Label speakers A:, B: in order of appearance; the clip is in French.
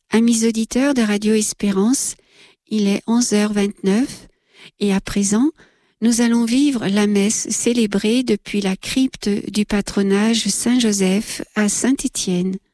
A: Amis auditeurs de Radio Espérance, il est 11h29 et à présent, nous allons vivre la messe célébrée depuis la crypte du patronage Saint-Joseph à Saint-Étienne.